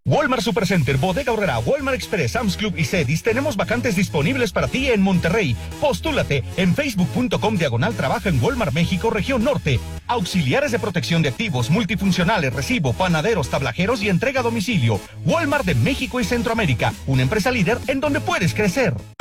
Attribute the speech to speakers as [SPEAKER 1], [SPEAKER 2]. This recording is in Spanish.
[SPEAKER 1] Walmart Supercenter, Bodega Aurrera, Walmart Express, Sam's Club y Cedis tenemos vacantes disponibles para ti en Monterrey. Postúlate en facebook.com/trabaja en Walmart México, región norte. Auxiliares de protección de activos, multifuncionales, recibo, panaderos, tablajeros y entrega a domicilio. Walmart de México y Centroamérica, una empresa líder en donde puedes crecer.